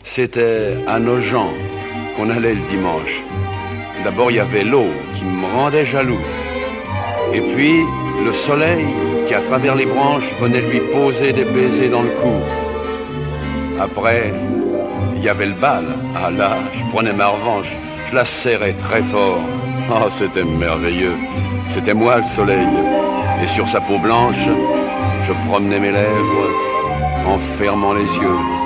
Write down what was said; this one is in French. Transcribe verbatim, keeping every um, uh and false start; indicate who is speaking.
Speaker 1: C'était à Nogent qu'on allait le dimanche. D'abord, il y avait l'eau qui me rendait jaloux. Et puis, le soleil qui, à travers les branches, venait lui poser des baisers dans le cou. Après, il y avait le bal. Ah là, je prenais ma revanche. Je la serrais très fort. Oh, c'était merveilleux. C'était moi le soleil. Et sur sa peau blanche, je promenais mes lèvres en fermant les yeux.